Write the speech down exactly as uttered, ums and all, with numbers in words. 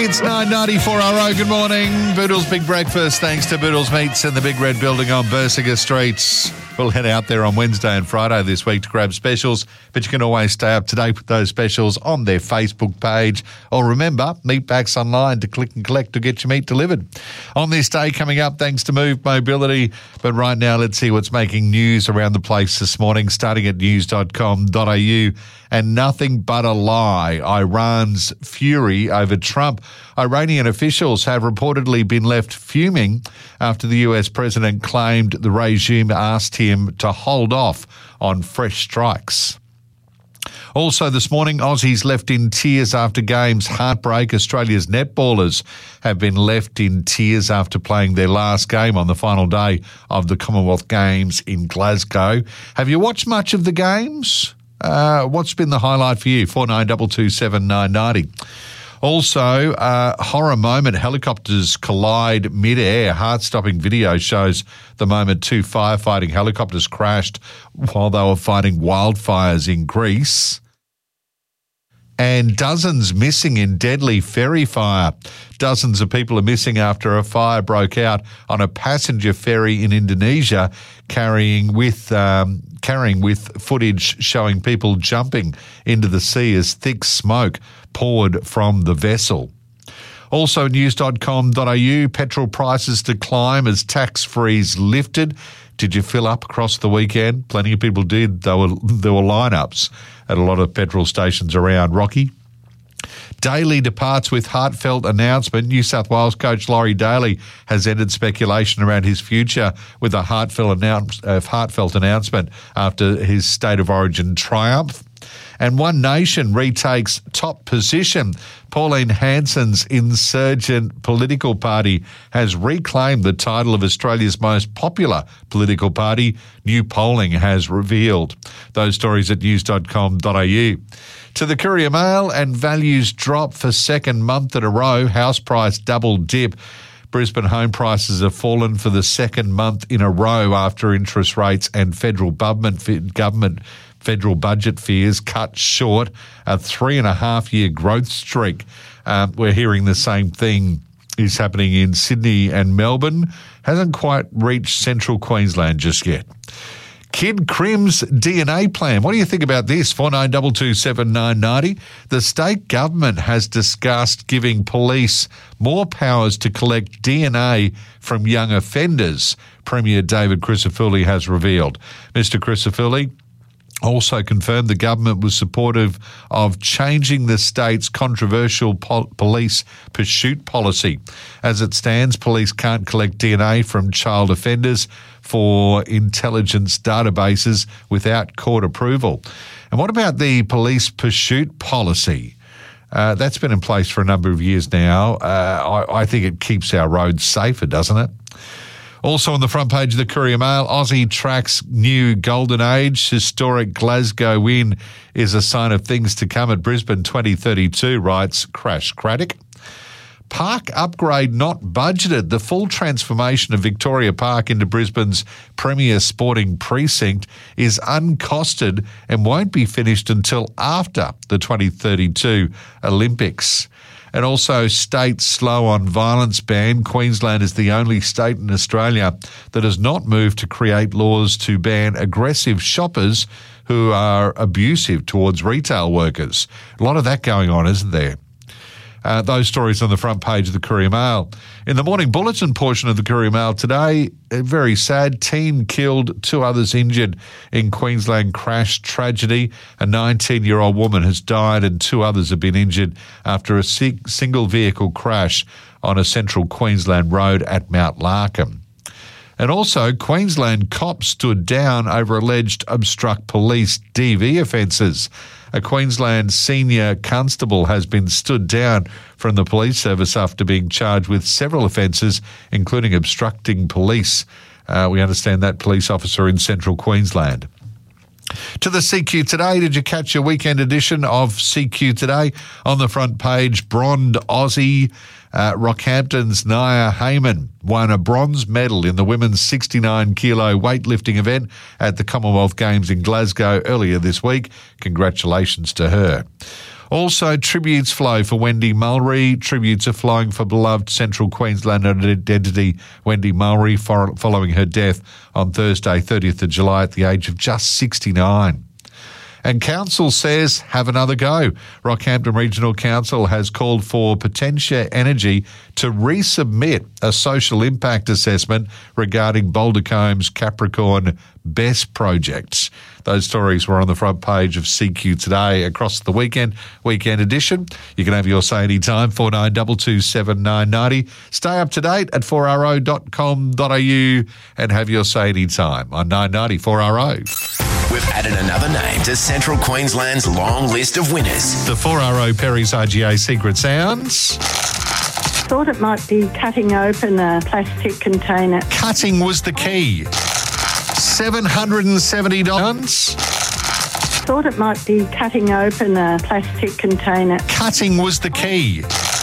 It's nine ninety-four R O. Good morning. Boodle's Big Breakfast, thanks to Boodle's Meats in the Big Red Building on Bersinger Street. We'll head out there on Wednesday and Friday this week to grab specials, but you can always stay up to date with those specials on their Facebook page. Or remember, Meatbacks online to click and collect to get your meat delivered. On this day coming up, thanks to Move Mobility. But right now, let's see what's making news around the place this morning, starting at news dot com dot a u. And nothing but a lie. Iran's fury over Trump. Iranian officials have reportedly been left fuming after the U S president claimed the regime asked him to hold off on fresh strikes. Also this morning, Aussies left in tears after games heartbreak. Australia's netballers have been left in tears after playing their last game on the final day of the Commonwealth Games in Glasgow. Have you watched much of the games? Uh, what's been the highlight for you? four nine two two seven nine nine zero. Also, uh, horror moment, helicopters collide mid-air. Heart-stopping video shows the moment two firefighting helicopters crashed while they were fighting wildfires in Greece. And dozens missing in deadly ferry fire. Dozens of people are missing after a fire broke out on a passenger ferry in Indonesia, carrying with um, carrying with footage showing people jumping into the sea as thick smoke poured from the vessel. Also, news dot com dot a u, petrol prices to climb as tax freeze lifted. Did you fill up across the weekend? Plenty of people did. There were, there were lineups at a lot of petrol stations around. Rocky? Daly departs with heartfelt announcement. New South Wales coach Laurie Daly has ended speculation around his future with a heartfelt, announce, uh, heartfelt announcement after his State of Origin triumph. And One Nation retakes top position. Pauline Hanson's insurgent political party has reclaimed the title of Australia's most popular political party, new polling has revealed. Those stories at news dot com dot a u. To the Courier Mail, and values drop for second month in a row. House price double dip. Brisbane home prices have fallen for the second month in a row after interest rates and federal government government federal budget fears cut short a three and a half year growth streak. Um, we're hearing the same thing is happening in Sydney and Melbourne. Hasn't quite reached central Queensland just yet. Kid Crim's D N A plan. What do you think about this? four nine two two seven nine nine zero. The state government has discussed giving police more powers to collect D N A from young offenders, Premier David Crisafulli has revealed. Mister Crisafulli also confirmed the government was supportive of changing the state's controversial pol- police pursuit policy. As it stands, police can't collect D N A from child offenders for intelligence databases without court approval. And what about the police pursuit policy? Uh, that's been in place for a number of years now. Uh, I, I think it keeps our roads safer, doesn't it? Also on the front page of the Courier Mail, Aussie tracks new golden age. Historic Glasgow win is a sign of things to come at Brisbane twenty thirty-two, writes Crash Craddock. Park upgrade not budgeted. The full transformation of Victoria Park into Brisbane's premier sporting precinct is uncosted and won't be finished until after the twenty thirty-two Olympics. And also, state slow on violence ban. Queensland is the only state in Australia that has not moved to create laws to ban aggressive shoppers who are abusive towards retail workers. A lot of that going on, isn't there? Uh, those stories on the front page of the Courier Mail. In the morning bulletin portion of the Courier Mail today, a very sad teen killed, two others injured in Queensland crash tragedy. A nineteen-year-old woman has died and two others have been injured after a single vehicle crash on a central Queensland road at Mount Larkham. And also, Queensland cops stood down over alleged obstruct police D V offences. A Queensland senior constable has been stood down from the police service after being charged with several offences, including obstructing police. Uh, we understand that police officer in central Queensland. To the C Q Today, did you catch your weekend edition of C Q Today? On the front page, Bronze Aussie uh, Rockhampton's Nia Hayman won a bronze medal in the women's sixty-nine kilo weightlifting event at the Commonwealth Games in Glasgow earlier this week. Congratulations to her. Also, tributes flow for Wendy Mulry. Tributes are flowing for beloved Central Queensland identity Wendy Mulry for, following her death on Thursday, thirtieth of July at the age of just sixty-nine. And Council says, have another go. Rockhampton Regional Council has called for Potentia Energy to resubmit a social impact assessment regarding Boulder Combs Capricorn BESS projects. Those stories were on the front page of C Q Today across the weekend, weekend edition. You can have your say anytime, four nine two two seven nine nine zero. Stay up to date at four r o dot com dot a u and have your say anytime on nine ninety four R O. We've added another name to Central Queensland's long list of winners. The four R O Perry's I G A Secret Sounds. Thought it might be cutting open a plastic container. Cutting was the key. seven hundred seventy dollars. Thought it might be cutting open a plastic container. Cutting was the key.